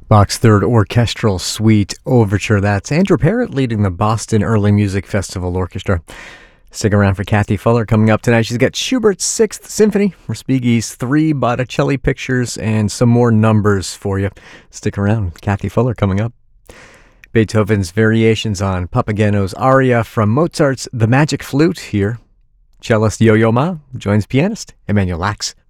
Bach's Third Orchestral Suite Overture. That's Andrew Parrott leading the Boston Early Music Festival Orchestra. Stick around for Kathy Fuller coming up tonight. She's got Schubert's Sixth Symphony, Respighi's 3 Botticelli pictures, and some more numbers for you. Stick around. Kathy Fuller coming up. Beethoven's variations on Papageno's aria from Mozart's The Magic Flute here. Cellist Yo-Yo Ma joins pianist Emanuel Lax.